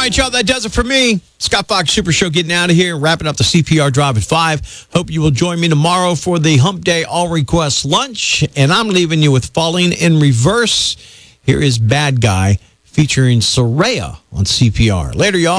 right, y'all, that does it for me. Scott Fox Super Show getting out of here, wrapping up the CPR drive at 5. Hope you will join me tomorrow for the Hump Day All Request Lunch. And I'm leaving you with Falling in Reverse. Here is Bad Guy featuring Soraya on CPR. Later, y'all.